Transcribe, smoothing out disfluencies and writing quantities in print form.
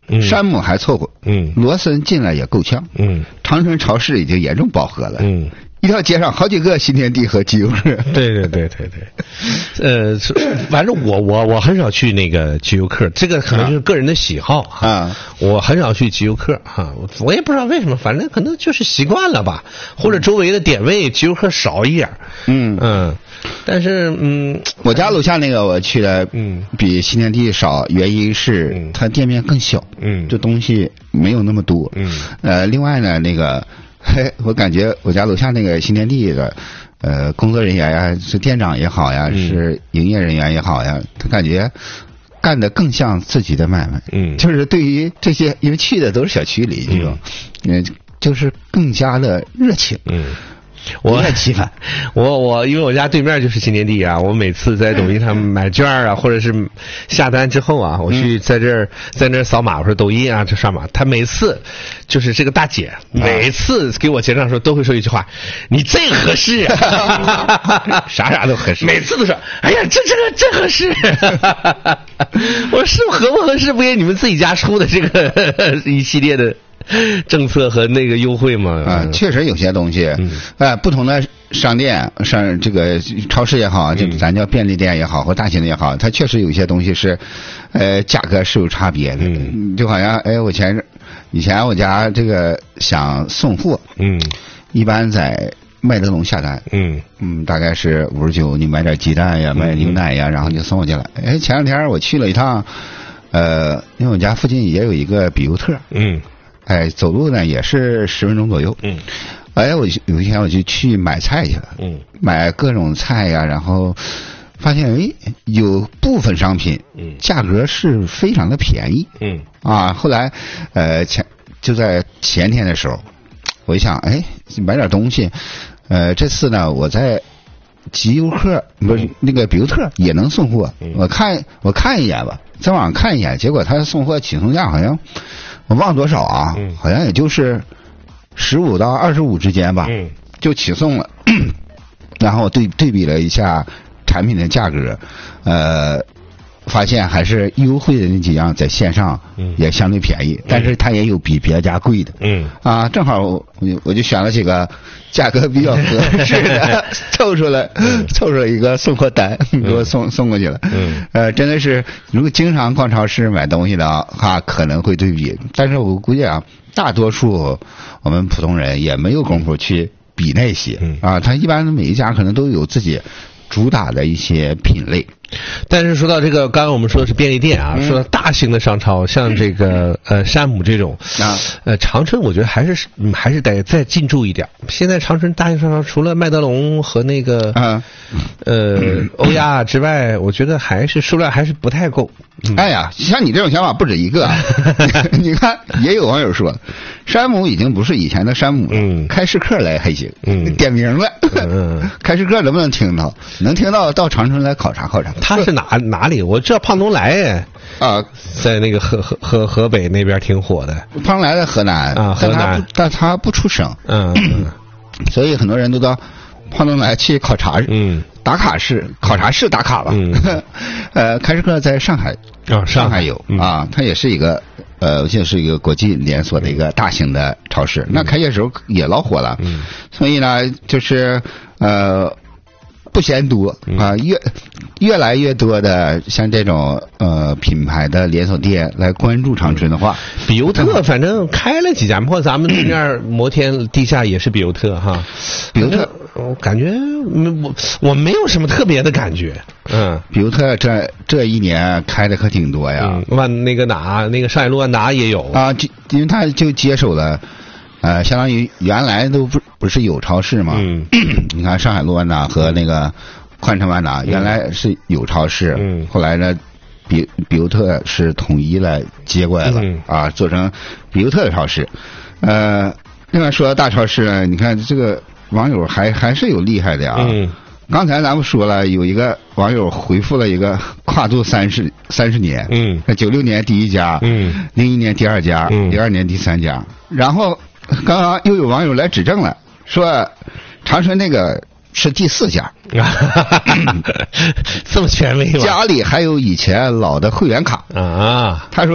山姆还凑合，罗森进来也够呛，长春超市已经严重饱和了，一条街上好几个新天地和集邮客。 对，反正我很少去那个集邮客，这个可能是个人的喜好啊。我很少去集邮客哈，我也不知道为什么，反正可能就是习惯了吧，或者周围的点位集邮客少一点。但是我家楼下那个我去的，比新天地少，原因是它店面更小，这东西没有那么多，另外呢那个。我感觉我家楼下那个新天地的，工作人员呀，是店长也好呀，是营业人员也好呀，他感觉干得更像自己的买卖。就是对于这些，因为去的都是小区里这种，就是更加的热情。我很期盼， 我因为我家对面就是新天地啊，我每次在抖音上买券啊，或者是下单之后啊，我去在那扫码，我说抖音啊，这上码，他每次就是这个大姐，每次给我结账的时候都会说一句话：“你这个合适啊， 啥都合适。” 每次都说：“哎呀，这合适。”我说合不合适不给你们自己家出的这个一系列的政策和那个优惠嘛？ 确实有些东西，不同的商店上这个超市也好，就咱叫便利店也好或大型的也好，它确实有些东西是，价格是有差别的。就好像以前我家这个想送货，一般在麦德龙下单，大概是59，你买点鸡蛋呀，买点牛奶呀，然后就送过去了。前两天我去了一趟，因为我家附近也有一个比尤特，走路呢也是10分钟左右。我有一天我就去买菜去了，买各种菜呀，然后发现有部分商品，价格是非常的便宜。后来就在前天的时候，我一想，买点东西，这次呢我在集邮客不是那个比尤特也能送货，我看一眼吧，在网上看一眼，结果他送货起送价好像我忘多少啊，好像也就是15到25之间吧，就起送了。然后我对比了一下产品的价格，发现还是优惠的那几样在线上也相对便宜，但是它也有比别家贵的。正好我就选了几个价格比较合适的，凑出来一个送货单，给我送过去了。真的是如果经常逛超市买东西的话，可能会对比，但是我估计大多数我们普通人也没有功夫去比那些他一般每一家可能都有自己主打的一些品类。 但是说到这个，刚刚我们说的是便利店啊，说到大型的商超，像这个山姆这种长春我觉得还是得再进驻一点。现在长春大型商超除了麦德龙和那个欧亚之外，我觉得数量还是不太够。 像你这种想法不止一个啊。你看也有网友说山姆已经不是以前的山姆了，开市客来还行，点名了。开市客能不能听到？能听到长春来考察。 他是哪里？我知道胖东来在那个河北那边挺火的。 胖东来在河南河南， 但他不出省，所以很多人都到胖东来去考察，打卡式考察式打卡吧。开市客在上海，上海有它也是一个我记得是一个国际连锁的一个大型的超市。那开业时候也老火了，所以呢，就是不嫌多越来越多的像这种品牌的连锁店来关注长春的话， 比尤特反正开了几家，包括咱们对面摩天地下也是比尤特哈。比尤特我感觉我没有什么特别的感觉。 比尤特这一年开的可挺多呀。 那个上海路万达也有因为他就接手了。相当于原来都不是有超市嘛？你看上海路万达和那个宽城万达原来是有超市，后来呢，比尤特是统一来接过来了做成比尤特的超市。另外说到大超市呢，你看这个网友还是有厉害的呀。刚才咱们说了，有一个网友回复了一个跨度30年，96年第一家，01年第二家，02年第三家，然后刚刚又有网友来指正了，说长春那个是第4家， 这么权威吗？ 家里还有以前老的会员卡他说